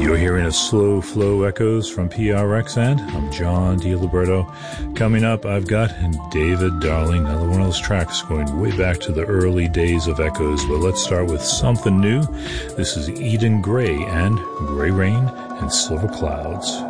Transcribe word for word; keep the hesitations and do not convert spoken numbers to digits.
You're hearing a slow flow echoes from P R X, and I'm John DiLiberto. Coming up, I've got David Darling, another one of those tracks going way back to the early days of Echoes. But let's start with something new. This is Eden Gray and Gray Rain and Silver Clouds.